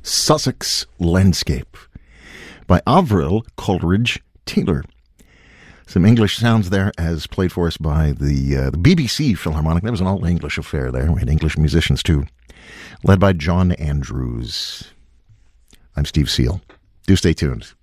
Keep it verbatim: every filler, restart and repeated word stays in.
Sussex Landscape by Avril Coleridge Taylor. Some English sounds there as played for us by the, uh, the B B C Philharmonic. That was an all-English affair there. We had English musicians too, led by John Andrews. I'm Steve Seal. Do stay tuned.